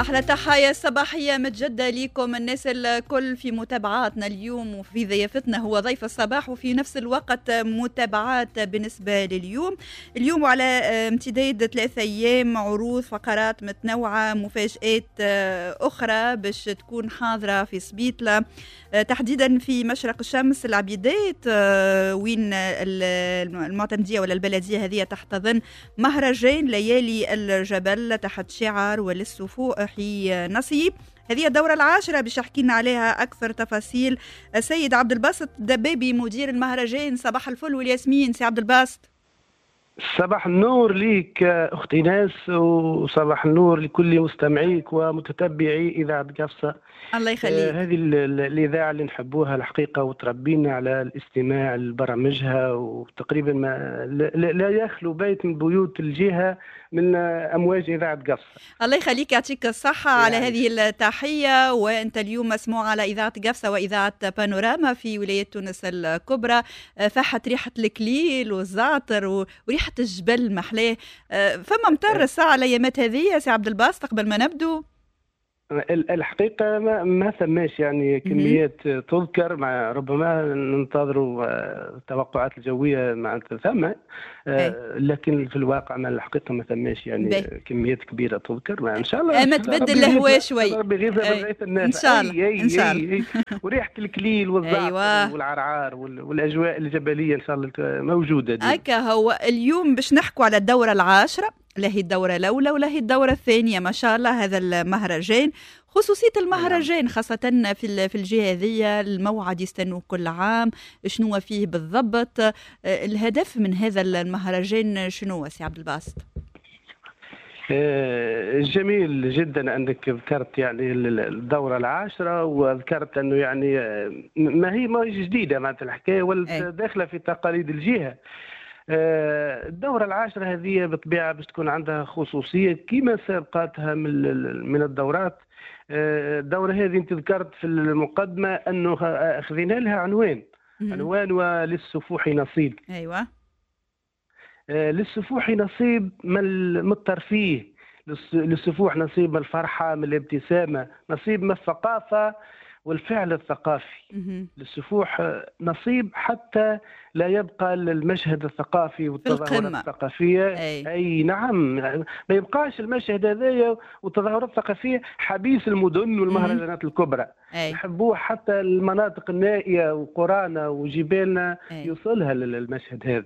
أحلى تحية صباحية متجدة لكم الناس الكل في متابعاتنا اليوم، وفي ضيافتنا هو ضيف الصباح وفي نفس الوقت متابعات بالنسبة اليوم على امتداد 3 أيام عروض فقرات متنوعة، مفاجآت أخرى باش تكون حاضرة في سبيطلة، تحديدا في مشرق الشمس العبيدات، وين المعتمدية ولا البلدية هذه تحتضن مهرجان ليالي الجبل تحت شعار وللسفوح نصيب. هذه الدورة 10 باش يحكي لنا عليها أكثر تفاصيل السيد عبد الباسط دبابي مدير المهرجان. صباح الفل والياسمين سي عبد الباسط. صباح النور ليك أختي ناس، وصباح النور لكل مستمعيك ومتتبعي إذاعة قفصة. الله يخليك. هذه الإذاعة اللي نحبوها الحقيقة، وتربينا على الاستماع لبرامجها، وتقريبا ما لا يخلو بيت من بيوت الجهة من أمواج إذاعة قفصة. الله يخليك، يعطيك الصحة على هذه التحية. وأنت اليوم مسموع على إذاعة قفصة وإذاعة بانوراما في ولاية تونس الكبرى. فاحت ريحة الكليل والزعتر وريحة الجبل محلاه. فما مطر الساعة الأيامات هذه سي عبد الباسط قبل ما نبدو؟ الحقيقة ما ثماش يعني كميات تذكر، مع ربما ننتظروا التوقعات الجوية مع ثم، لكن في الواقع ما الحقيقة ما ثماش يعني كميات كبيرة تذكر. ما إن شاء الله ما تبدل الهواء شوي إن شاء الله. إن شاء الله. وريحة الكليل والزعتر والعرعار والأجواء الجبلية إن شاء الله موجودة. هكا هو اليوم باش نحكوا على الدورة 10، لا هي الدورة الأولى ولا هي الدورة الثانية. ما شاء الله هذا المهرجان، خصوصية المهرجان خاصة في الجهة ذي، الموعد يستنوا كل عام، شنو فيه بالضبط؟ الهدف من هذا المهرجان شنو سي عبد الباسط؟ جميل جدا أنك ذكرت يعني الدورة 10، وذكرت أنه يعني ما هي جديدة معناتها الحكاية، ولا داخلة في تقاليد الجهة. الدورة 10 هذه بطبيعة باش تكون عندها خصوصية كما سابقاتها من الدورات. الدورة هذه انت ذكرت في المقدمة أنه أخذنا لها عنوان وللسفوح نصيب. أيوة. للسفوح نصيب من الترفيه، للسفوح نصيب من الفرحة، من الابتسامة، نصيب من الثقافة والفعل الثقافي. للسفوح نصيب حتى لا يبقى المشهد الثقافي والتظاهرات الثقافية. أي نعم، ما يبقاش المشهد هذايا والتظاهرات الثقافية حبيس المدن والمهرجانات الكبرى. يحبوه حتى المناطق النائية وقرانا وجبالنا يوصلها للمشهد هذا،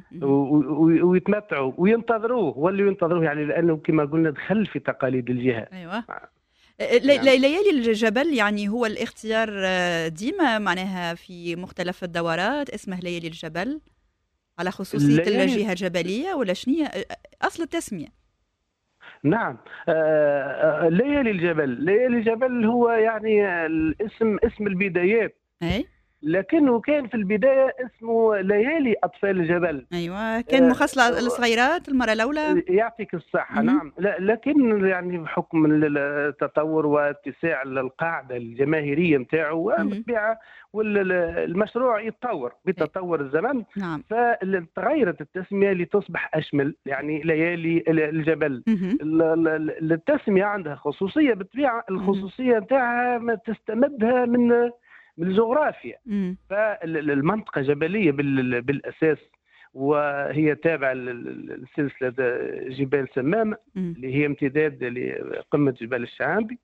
ويتمتعوا وينتظروه، واللي ينتظروه يعني لأنه كما قلنا دخل في تقاليد الجهة. أيوة. ليالي الجبل يعني هو الاختيار ديما معناها في مختلف الدورات اسمه ليالي الجبل على خصوصية الجهة الجبلية، ولا شنية أصل التسمية؟ نعم، ليالي الجبل هو يعني اسم البدايات. لكنه كان في البداية اسمه ليالي أطفال الجبل. أيوة، كان مخصص للصغيرات المرة الأولى. يعطيك الصحة. نعم، لكن يعني بحكم التطور واتساع القاعدة الجماهيرية متاعه بالطبيعة والمشروع يتطور بتطور الزمن. نعم. فتغيرت التسمية لتصبح أشمل، يعني ليالي الجبل. التسمية عندها خصوصية بالطبيعة، الخصوصية متاعها ما تستمدها من الجغرافيا. فالمنطقة جبلية بالأساس، وهي تابعة لسلسلة جبال سمامة اللي هي امتداد لقمة جبال الشعابي.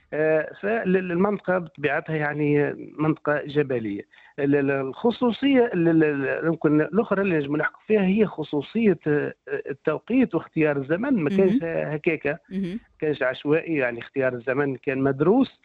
فالمنطقة بطبيعتها يعني منطقة جبلية. الخصوصية يمكن الأخرى اللي نجم نحكي فيها هي خصوصية التوقيت واختيار الزمن. ما كانش هكاكا، ما كانش عشوائي، يعني اختيار الزمن كان مدروس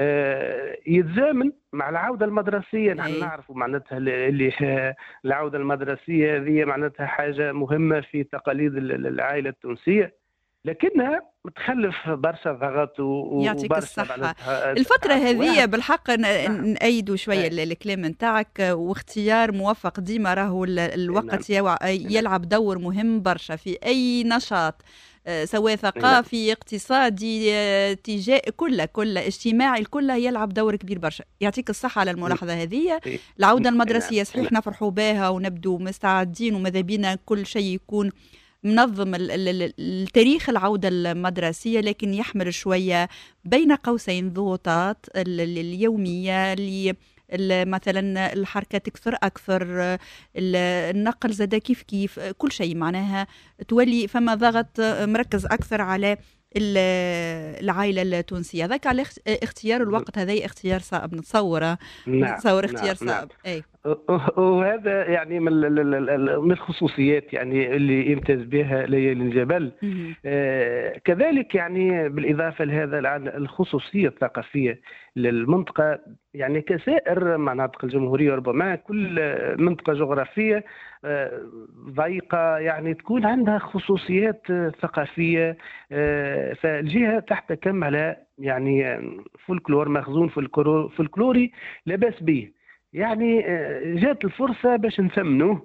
يتزامن مع العودة المدرسية. نحن نعرف معناتها اللي العودة المدرسية هذه معناتها حاجة مهمة في تقاليد العائلة التونسية، لكنها متخلف برشا ضغط يعطيك الصحة. الفترة هذه بالحق نأيدوا شوية الكلام نتاعك، واختيار موفق ديما. راهو الوقت يلعب دور مهم برشا في أي نشاط، سواء ثقافي اقتصادي تجاه كل اجتماعي، الكل يلعب دور كبير برشا. يعطيك الصحة على الملاحظة هذه. العودة المدرسية صحيح نفرحوا بها ونبدو مستعدين وماذا بينا كل شيء يكون منظم التاريخ العودة المدرسية، لكن يحمل شوية بين قوسين ضغوطات اليومية مثلا الحركة تكثر أكثر، النقل زاد كيف كل شيء معناها تولي فما ضغط مركز أكثر على العائلة التونسية. ذاك على اختيار الوقت هذا اختيار صعب نتصوره. نتصور اختيار صعب. أي. وهذا يعني من الخصوصيات يعني اللي يمتاز بها ليالي الجبل. كذلك يعني بالإضافة لهذا الخصوصية الثقافية للمنطقة، يعني كسائر مناطق الجمهورية ربما كل منطقة جغرافية ضيقة يعني تكون عندها خصوصيات ثقافية، فالجهة تحتكم على يعني فولكلور، مخزون فولكلوري لا بأس به. يعني جات الفرصة باش نثمنوه.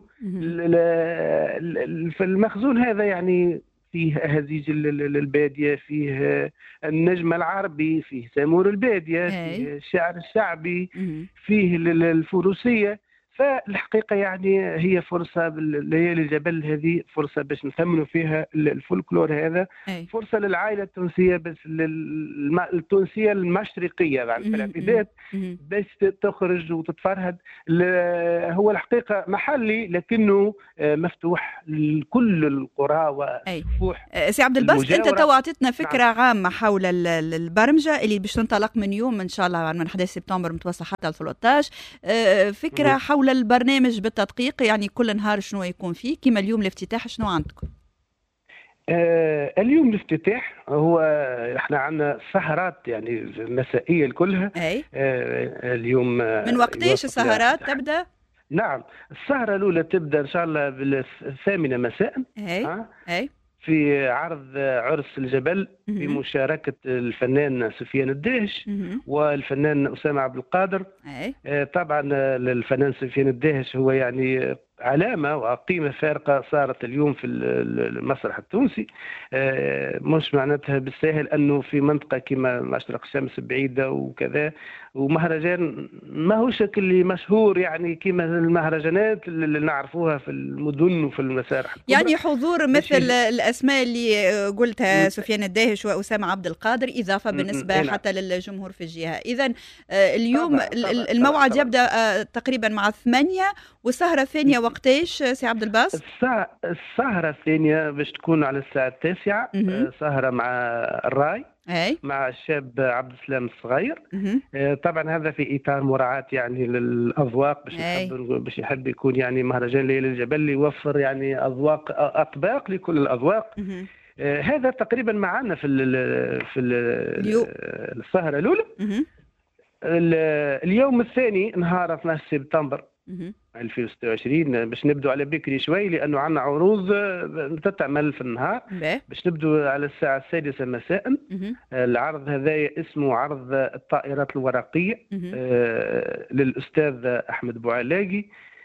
في المخزون هذا يعني فيه أهازيج البادية، فيه النجم العربي، فيه سامور البادية، فيه الشعر الشعبي، فيه الفروسية. فالحقيقة يعني هي فرصة ليالي الجبل هذه فرصة باش نثمنوا فيها الفولكلور هذا. فرصة للعائلة التونسية، بس التونسية المشرقية يعني الفلافيدات باش تخرج وتتفرهد. هو الحقيقة محلي لكنه مفتوح لكل القرى ومفتوح. سي عبد الباسط، انت تو اعطيتنا فكرة عامة حول البرمجة اللي باش تنطلق من يوم ان شاء الله من 11 سبتمبر متوسط حتى 13. فكرة حول البرنامج بالتدقيق، يعني كل نهار شنو يكون فيه، كما اليوم الافتتاح شنو عندكم؟ اليوم الافتتاح هو احنا عندنا سهرات يعني مسائية كلها. اليوم من وقتاش السهرات تبدأ؟ نعم، السهرة الأولى تبدأ إن شاء الله بالثامنة مساء في عرض عرس الجبل بمشاركة الفنان سفيان الداهش والفنان أسامة عبد القادر. طبعا الفنان سفيان الداهش هو يعني علامة وقيمة فارقة صارت اليوم في المسرح التونسي. مش معناتها بالساهل أنه في منطقة كما مشرق الشمس بعيدة وكذا، ومهرجان ما هو شكل اللي مشهور يعني كما المهرجانات اللي نعرفوها في المدن وفي المسارح. يعني حضور مثل الأسماء اللي قلتها سفيان الداهش وأسامة عبد القادر، إضافة بالنسبة حتى للجمهور في الجهة. إذن اليوم الموعد يبدأ تقريبا مع 8، والسهرة الثانية وقتاش سي عبد الباسط؟ السهرة الثانية باش تكون على الساعة 9، سهرة مع الراي مع الشاب عبد السلام الصغير. طبعا هذا في اطار مراعاة يعني للاذواق، باش يحب يكون يعني مهرجان ليالي الجبل اللي يوفر يعني اطباق لكل الاذواق. هذا تقريبا معنا في السهرة الاولى. اليوم الثاني نهار 12 سبتمبر 2026 باش نبدو على بكري شوي، لانه عندنا عروض تتعمل في النهار. باش نبدو على الساعه 6 مساء. العرض هذا اسمه عرض الطائرات الورقيه للاستاذ احمد بوعلاقي.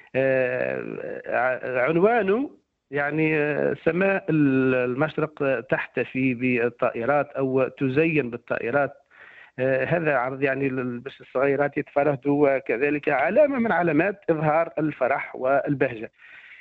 عنوانه يعني سماء المشرق تحتفي بالطائرات او تزين بالطائرات. هذا عرض يعني باش الصغيرات يتفرهدوا، وكذلك علامة من علامات إظهار الفرح والبهجة.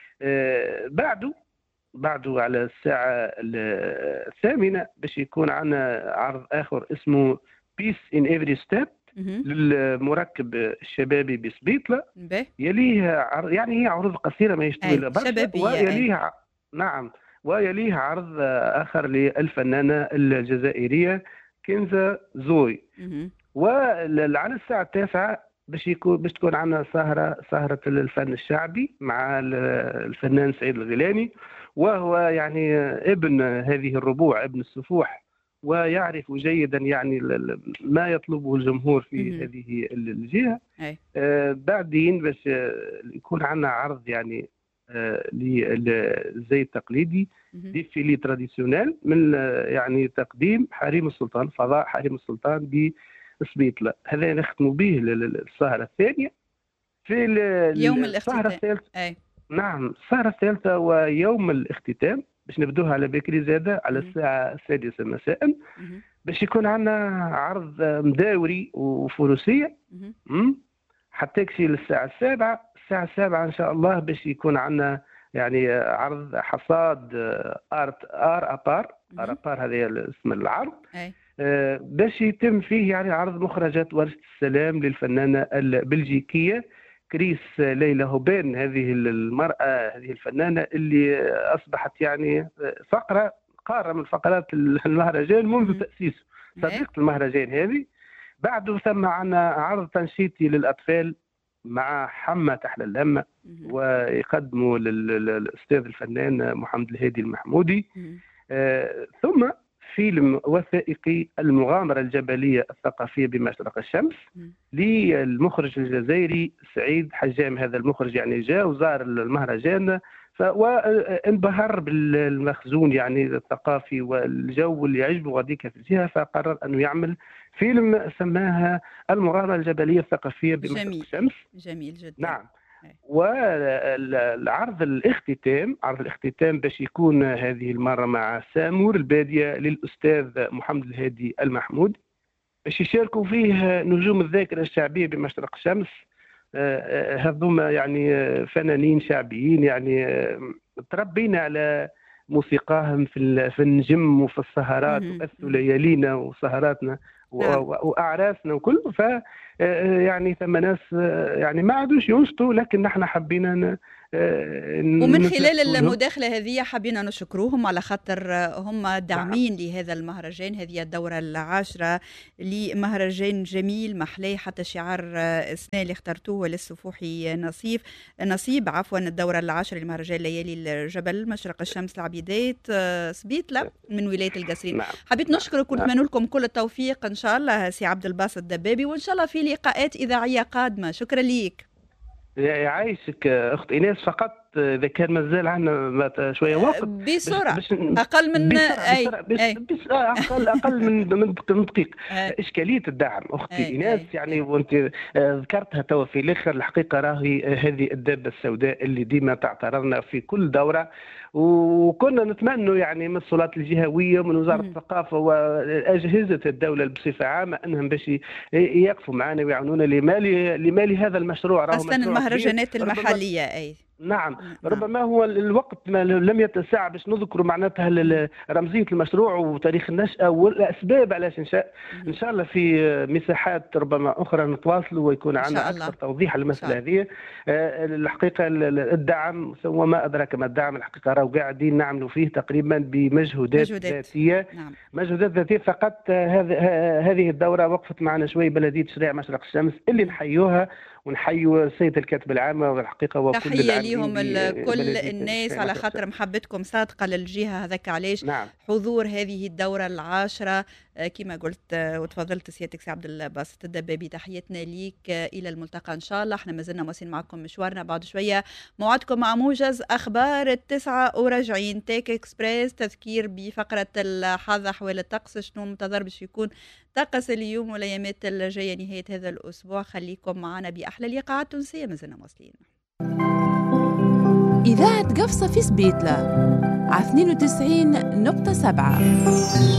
بعده على الساعة 8 باش يكون عندنا عرض آخر اسمه Peace in Every Step للمركب الشبابي بسبيطلة. يليه يعني هي عروض قصيرة ما يشتغل برشا، ويليها ويليها عرض آخر للفنانة الجزائرية كنزة زوي. وعلى الساعة 9 باش تكون عندنا سهرة الفن الشعبي مع الفنان سعيد الغيلاني، وهو يعني ابن هذه الربوع، ابن السفوح، ويعرف جيدا يعني ما يطلبه الجمهور في هذه الجهة. بعدين باش يكون عندنا عرض يعني للزي التقليدي ديفيلي تراديسيونيل من يعني تقديم حريم السلطان، فضاء حريم السلطان بسبيطلة. هذا نختم به السهرة الثانية. في يوم السهرة الثالثة نعم السهرة الثالثة ويوم الاختتام باش نبدوها على بكري زادة على الساعة 6 مساء باش يكون عندنا عرض مداوري وفروسية حتى يكفي للساعة 7. الساعة 7 إن شاء الله باش يكون عندنا يعني عرض حصاد ار ابار هذا اسم العرض، باش يتم فيه يعني عرض مخرجات ورشة السلام للفنانة البلجيكية كريس ليلى هوبين. هذه المرأة، هذه الفنانة اللي أصبحت يعني قارة من فقرات المهرجان منذ تأسيسه، صديقة المهرجان هذه. بعده ثم عنا عرض تنشيطي للأطفال مع حمى تحلى الهمة، ويقدموا للأستاذ الفنان محمد الهادي المحمودي. ثم فيلم وثائقي المغامرة الجبلية الثقافية بمشرق الشمس للمخرج الجزائري سعيد حجام. هذا المخرج يعني جاء وزار المهرجان وانبهر بالمخزون يعني الثقافي والجو اللي يعجبه غاديك في الجهة، فقرر أنه يعمل فيلم سماها المغامرة الجبلية الثقافية بمشرق الشمس. جميل جدا. نعم. والعرض الاختتام باش يكون هذه المرة مع سامور البادية للأستاذ محمد الهادي المحمود، باش يشاركوا فيه نجوم الذاكرة الشعبية بمشرق الشمس. هذوما يعني فنانين شعبيين يعني تربينا على موسيقاهم في النجم وفي السهرات، وأثوا ليالينا وسهراتنا واعراسنا وكل. ف يعني ثم ناس يعني ما عادوش ينشطوا، لكن نحن حبينا ومن خلال المداخله هذه حبينا نشكروهم على خاطر هم داعمين لهذا المهرجان. هذه الدوره العاشره لمهرجان جميل محلي، حتى شعار السنه اللي اخترتوه للسفوحي نصيب الدوره العاشره لمهرجان ليالي الجبل مشرق الشمس العبيدات سبيتله من ولايه القصرين. حبيت نشكرك ونتمنى لكم كل التوفيق ان شاء الله سي عبد الباسط الدبابي، وان شاء الله في لقاءات اذاعيه قادمه. شكرا ليك. يعيشك اخت ايناس. فقط اذا كان مازال عندنا شويه وقت بسرعه اقل من اقل من دقيق. اشكاليه الدعم اختي ايناس يعني، وانت ذكرتها توا في الاخر. الحقيقه راهي هذه الدابه السوداء اللي ديما تعترضنا في كل دوره، وكنا نتمنى يعني من السلطات الجهويه ومن وزاره الثقافه واجهزه الدوله بصفه عامه انهم باش يقفوا معنا ويعاونونا لمالي هذا المشروع. اصلا المهرجانات المحليه نعم. ربما هو الوقت ما لم يتسع باش نذكر معناتها رمزيه المشروع وتاريخ النشأة والاسباب علاش انشاء. ان شاء الله في مساحات ربما اخرى نتواصلوا ويكون عندنا اكثر توضيح للمساله هذه. الحقيقه الدعم وما ادراك ما الدعم، الحقيقه راهو قاعدين نعملوا فيه تقريبا بمجهودات ذاتيه. مجهودات ذاتيه فقط. هذه الدوره وقفت معنا شوي بلديه شريع مشرق الشمس اللي نحيوها، ونحيوا السيد الكاتب العامة والحقيقة وكل تحية ليهم كل الناس على خاطر محبتكم صادقة للجهة. هذاك علاش حضور هذه الدورة العاشرة كما قلت وتفضلت سيادتك سي عبد الباسط الدبابي. تحياتنا ليك، إلى الملتقى إن شاء الله. احنا ما زلنا مواصلين معكم مشوارنا. بعد شوية موعدكم مع موجز أخبار 9 وراجعين تيك إكسبريس، تذكير بفقرة الحظ أحوال الطقس، شنو منتظر باش يكون طقس اليوم والايامات الجايه نهايه هذا الاسبوع. خليكم معنا باحلى الإيقاعات التونسيه، ما زلنا واصلين. اذاعه قفصه في سبيتله على 92.7.